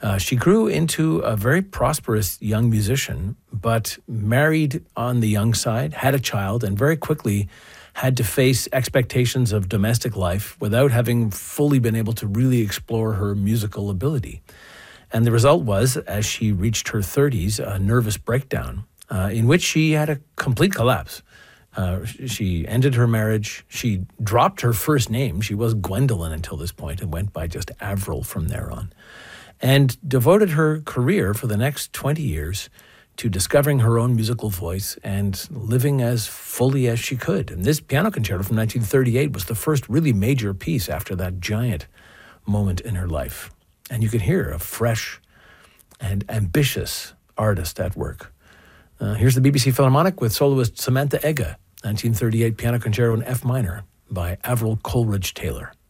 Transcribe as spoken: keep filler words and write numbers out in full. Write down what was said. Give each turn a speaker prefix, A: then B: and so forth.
A: Uh, she grew into a very prosperous young musician, but married on the young side, had a child, and very quickly had to face expectations of domestic life without having fully been able to really explore her musical ability. And the result was, as she reached her thirties, a nervous breakdown uh, in which she had a complete collapse. Uh, she ended her marriage. She dropped her first name. She was Gwendolyn until this point and went by just Avril from there on. And devoted her career for the next twenty years to discovering her own musical voice and living as fully as she could. And this piano concerto from nineteen thirty-eight was the first really major piece after that giant moment in her life. And you can hear a fresh and ambitious artist at work. Uh, here's the B B C Philharmonic with soloist Samantha Ega, nineteen thirty-eight piano concerto in F minor by Avril Coleridge Taylor.